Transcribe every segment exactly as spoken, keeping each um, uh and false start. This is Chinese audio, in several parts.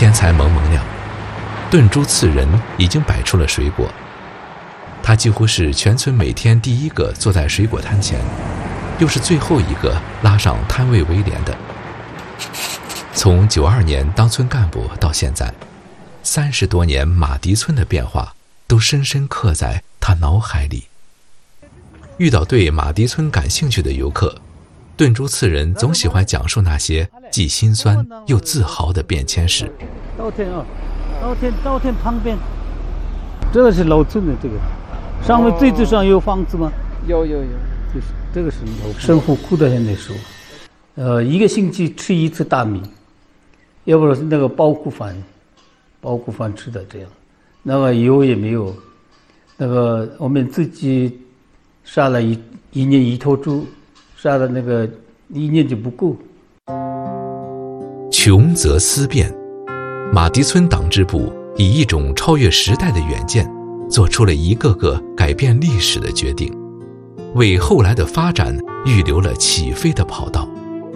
天才蒙蒙亮，炖猪刺人已经摆出了水果。他几乎是全村每天第一个坐在水果摊前，又是最后一个拉上摊位围帘的。从九二年当村干部到现在，三十多年马蹄村的变化都深深刻在他脑海里。遇到对马蹄村感兴趣的游客，炖猪刺人总喜欢讲述那些既心酸又自豪的变迁史。 稻田啊，稻田稻田旁边，这个是老村的，这个上面最最上有房子吗？ 有有有， 就是这个是老生活苦的很那时候，呃，一个星期吃一次大米，要不然那个包谷饭，包谷饭吃的这样，那个油也没有，那个我们自己杀了一一年一头猪，杀了那个一年就不够。 穷则思变，马蹄村党支部以一种超越时代的远见，做出了一个个改变历史的决定，为后来的发展预留了起飞的跑道。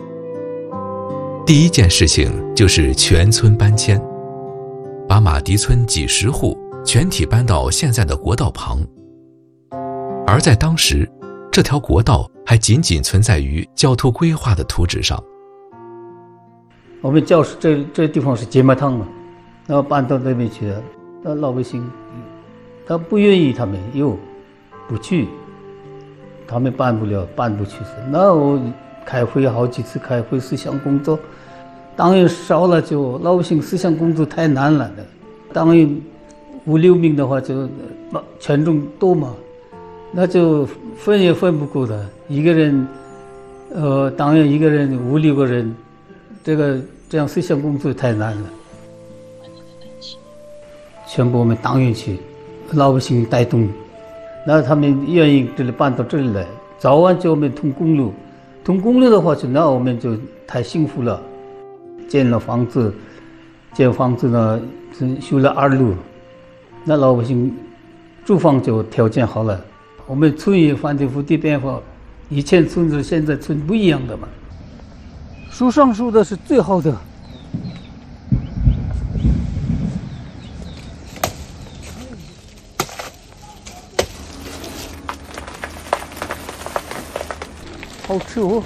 第一件事情就是全村搬迁，把马蹄村几十户全体搬到现在的国道旁。而在当时，这条国道还仅仅存在于交通规划的图纸上。 我们教室这这地方是节麦汤嘛，然后搬到那边去了，那老百姓他不愿意，他们又不去，他们办不了，办不去。那我开会好几次，开会思想工作，党员少了就老百姓思想工作太难了的，党员五六名的话就权重多嘛，那就分也分不够的，一个人，呃，党员一个人五六个人，这个这样思想工作太难了。全部我们党员去，老百姓带动，那他们愿意这里搬到这里来，早晚就我们通公路，通公路的话就那我们就太幸福了，建了房子，建房子呢修了二路，那老百姓住房就条件好了。我们村也翻天覆地变化，以前村子现在村不一样的嘛。树上树的是最好的。好吃哦。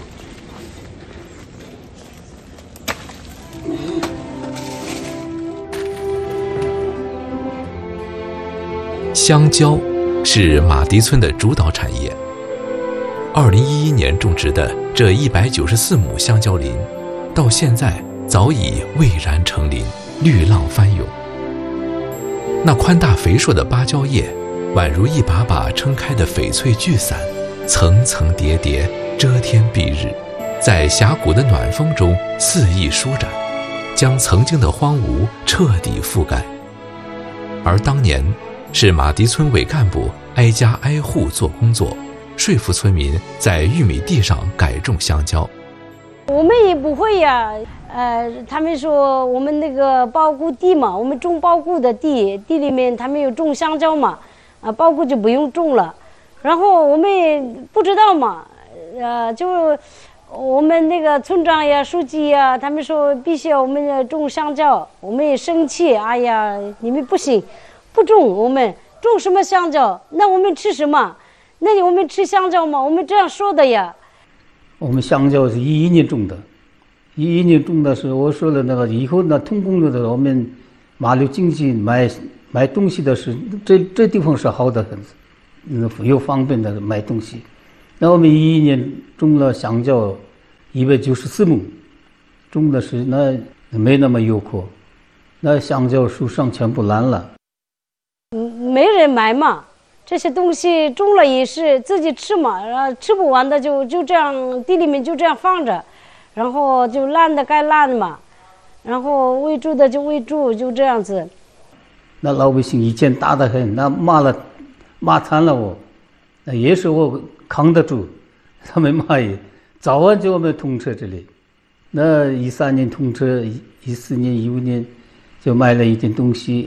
香蕉是马蹄村的主导产业。二零一一年种植的这一百九十四亩香蕉林，到现在早已蔚然成林，绿浪翻涌。那宽大肥硕的芭蕉叶，宛如一把把撑开的翡翠巨伞，层层叠叠，遮天蔽日，在峡谷的暖风中肆意舒展，将曾经的荒芜彻底覆盖。而当年是马蹄村委干部挨家挨户做工作，说服村民在玉米地上改种香蕉。 我们也不会呀，呃，他们说我们那个包谷地嘛，我们种包谷的地，地里面他们有种香蕉嘛，啊，包谷就不用种了。然后我们不知道嘛，呃，就我们那个村长呀、书记呀，他们说必须要我们要种香蕉，我们也生气，哎呀，你们不行，不种，我们种什么香蕉？那我们吃什么？那你我们吃香蕉吗？我们这样说的呀。 我们香蕉是一一年种的，一一年种的是我说了那个以后呢，通公路的我们马路经济买买东西的是这这地方是好的很，嗯，又方便的买东西。那我们一一年种了香蕉一百九十四亩，种的是那没那么有苦，那香蕉树上全部烂了。 嗯，没人买嘛。这些东西种了也是自己吃嘛，然后吃不完的就就这样地里面就这样放着，然后就烂的该烂嘛，然后喂猪的就喂猪，就这样子。 那老百姓以前打得很，那骂了骂惨了我，那也是我扛得住，他们骂也早晚就我们通车这里，那一三年通车，一四年一五年就买了一点东西。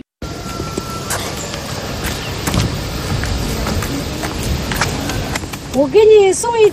我给你送一